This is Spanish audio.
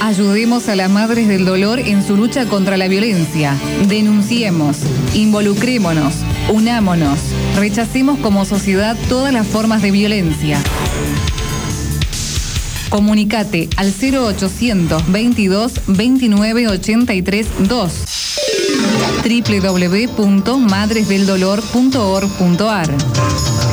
Ayudemos a las madres del dolor en su lucha contra la violencia. Denunciemos, involucrémonos, unámonos. Rechacemos como sociedad todas las formas de violencia. Comunicate al 0800 22 29 83 2 www.madresdeldolor.org.ar